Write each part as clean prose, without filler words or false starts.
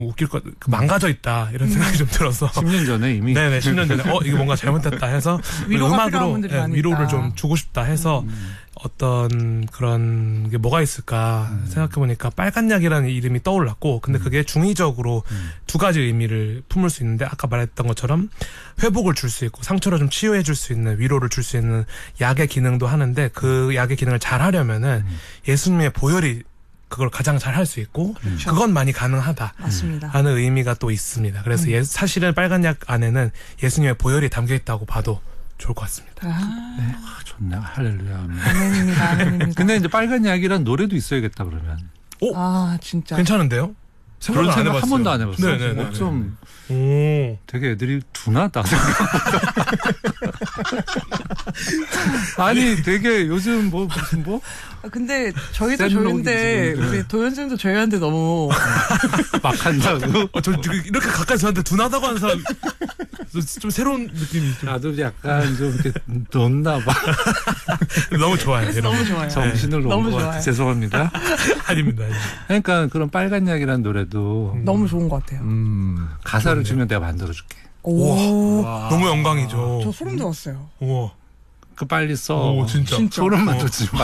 웃길 것, 망가져 있다 이런 생각이 좀 들어서 10년 전에 이미 네네 10년 전에 이게 뭔가 잘못됐다 해서 음악으로 위로를 좀 주고 싶다 해서 어떤 그런 게 뭐가 있을까 생각해보니까 빨간 약이라는 이름이 떠올랐고 근데 그게 중의적으로 두 가지 의미를 품을 수 있는데 아까 말했던 것처럼 회복을 줄 수 있고 상처를 좀 치유해 줄 수 있는 위로를 줄 수 있는 약의 기능도 하는데 그 약의 기능을 잘 하려면은 예수님의 보혈이 그걸 가장 잘 할 수 있고 그렇죠. 그것만이 가능하다 맞습니다. 하는 의미가 또 있습니다. 그래서 사실은 빨간 약 안에는 예수님의 보혈이 담겨 있다고 봐도 좋을 것 같습니다. 네. 좋네. 할렐루야. 아멘입니다. 아멘입니다. 근데 이제 빨간 약이란 노래도 있어야겠다 그러면. 진짜. 괜찮은데요? 그런 생각 한 번도 안 해봤어요. 네네네. 좀 오. 되게 애들이 둔하다. 아니 되게 요즘 무슨 근데 저희도 저희인데 우리 도현쌤도 저희한테 너무 막 한다고. 저 이렇게 가까이 저한테 둔하다고 하는 사람 좀 새로운 느낌이 좀. 나도 약간 좀 이렇게 놓나 봐. 너무 좋아요. 너무 좋아요. 정신을 놓은 것 같아. 죄송합니다. 아닙니다. 그러니까 그런 빨간 약이라는 노래도 너무 좋은 것 같아요. 가사를 주면 내가 만들어줄게. 오. 너무 영광이죠. 저 소름 돋았어요. 우와. 그 빨리 써. 오, 진짜. 소름만 돋지 마.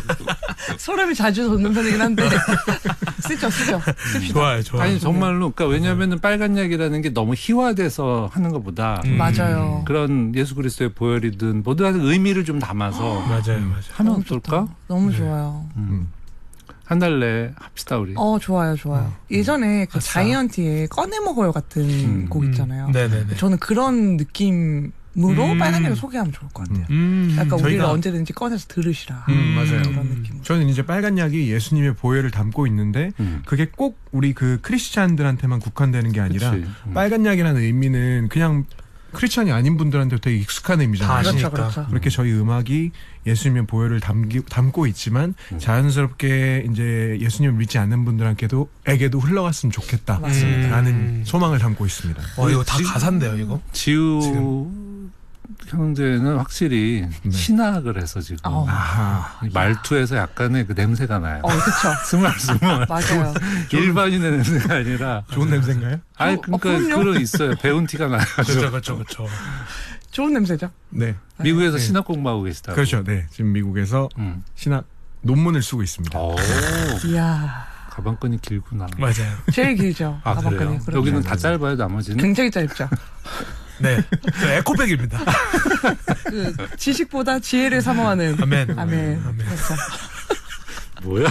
소름이 자주 돋는 편이긴 한데 쓰죠. 씁시다. 좋아요. 아니 정말로 그러니까 왜냐하면은 빨간 약이라는 게 너무 희화돼서 하는 것보다 맞아요. 그런 예수 그리스도의 보혈이든 모든 의미를 좀 담아서 맞아요. 하면 어떨까? 너무 좋아요. 한 달 내에 합시다 우리. 좋아요. 예전에 그 자이언티의 꺼내 먹어요 같은 곡 있잖아요. 네네네. 저는 그런 느낌으로 빨간 약을 소개하면 좋을 것 같아요. 약간 우리를 언제든지 꺼내서 들으시라. 맞아요. 그런 느낌. 저는 이제 빨간 약이 예수님의 보혈을 담고 있는데 그게 꼭 우리 그 크리스찬들한테만 국한되는 게 아니라 빨간 약이라는 의미는 그냥 크리스찬이 아닌 분들한테 되게 익숙한 의미잖아요. 그렇죠. 그렇게 저희 음악이 예수님의 보혈을 담고 있지만 자연스럽게 이제 예수님을 믿지 않는 분들한테도 흘러갔으면 좋겠다라는 소망을 담고 있습니다. 이거 다 가사인데요, 이거? 지우 형제는 확실히 신학을 해서 지금 말투에서 약간의 그 냄새가 나요. 그렇죠. 스멀스멀. 맞아요. 일반인의 냄새가 아니라 좋은 냄새인가요? 아니 그러니까 그런 있어요. 배운 티가 나요. 그렇죠. 좋은 냄새죠. 네. 미국에서 신학 공부하고 계시다고. 그렇죠. 네. 지금 미국에서 신학 논문을 쓰고 있습니다. 이야. 가방끈이 길구나. 맞아요. 제일 길죠. 그래요? 여기는 다 짧아요, 나머지는? 굉장히 짧죠. 네. 에코백입니다. 그 지식보다 지혜를 사모하는. 아멘. 그렇죠. 뭐야?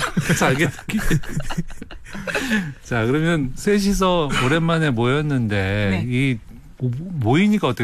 자, 그러면 셋이서 오랜만에 모였는데 이 모이니까 어때요?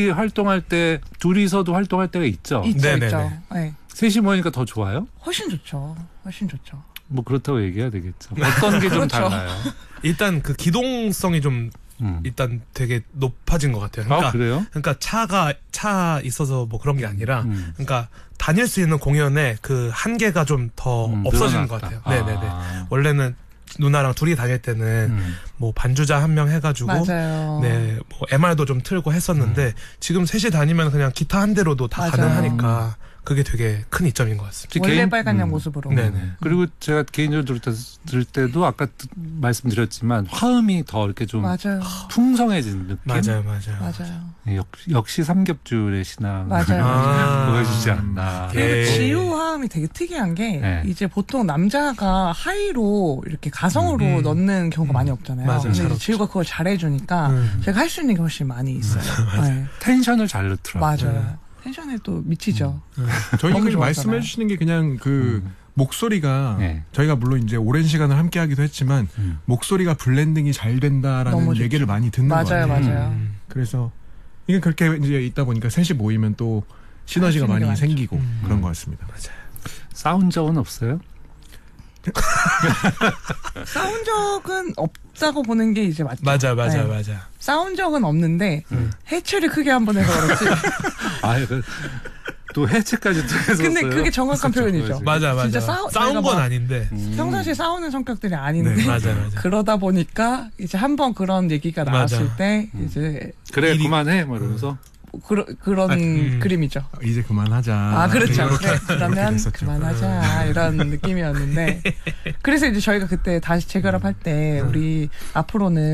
둘이서도 활동할 때가 있죠? 있죠. 네. 셋이 모이니까 더 좋아요? 훨씬 좋죠. 뭐 그렇다고 얘기해야 되겠죠. 어떤 게 좀 달라요? 일단 그 기동성이 좀 일단 되게 높아진 것 같아요. 그러니까, 그래요? 그러니까 차 있어서 뭐 그런 게 아니라, 그러니까 다닐 수 있는 공연에 그 한계가 좀 더 없어지는 것 같아요. 네네네. 원래는 누나랑 둘이 다닐 때는 뭐 반주자 한 명 해가지고 맞아요. 네, 뭐 MR도 좀 틀고 했었는데 지금 셋이 다니면 그냥 기타 한 대로도 다 가능하니까 그게 되게 큰 이점인 것 같습니다. 원래 빨간 약 모습으로. 네네. 그리고 제가 개인적으로 들을 때도 아까 말씀드렸지만 화음이 더 이렇게 좀 풍성해진 느낌. 맞아요. 역시 삼겹줄의 신앙 보여주지 않나. 그리고 지우화음이 되게 특이한 게 이제 보통 남자가 하이로 이렇게 가성으로 넣는 경우가 많이 없잖아요. 맞아요. 근데 지우가 그걸 잘해주니까 제가 할 수 있는 게 훨씬 많이 있어요. 텐션을 잘 넣더라고요. 맞아요. 텐션에 또 미치죠. 저희가 말씀해 주시는 게 그냥 그 목소리가 저희가 물론 이제 오랜 시간을 함께 하기도 했지만 목소리가 블렌딩이 잘 된다라는 얘기를 많이 듣는 것 같아요. 맞아요. 그래서 이게 그렇게 이제 있다 보니까 셋이 모이면 또 시너지가 많이 생기고 그런 것 같습니다. 맞아요. 싸운 적은 없어요? 싸운 적은 없다고 보는 게 이제 맞죠. 맞아. 싸운 적은 없는데 해체를 크게 한번 해서 그렇지. 또 해체까지 또 해서. 근데 그게 정확한 표현이죠. 맞아. 진짜 싸운 건 아닌데. 평상시에 싸우는 성격들이 아닌데. 네, 맞아. 그러다 보니까 이제 한번 그런 얘기가 나왔을 때 이제 그래 그만해 뭐 이러면서. 그런 그림이죠. 이제 그만하자. 아, 그렇죠. 그래, 그러면 그만하자. 이런 느낌이었는데. 그래서 이제 저희가 그때 다시 재결합할 때 우리 앞으로는